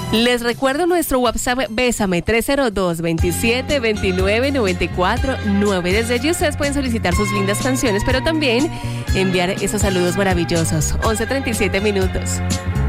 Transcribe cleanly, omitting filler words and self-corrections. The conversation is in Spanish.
Les recuerdo nuestro WhatsApp Bésame 302-2729-94-9. Desde allí ustedes pueden solicitar sus lindas canciones, pero también enviar esos saludos maravillosos. 11:37 minutos.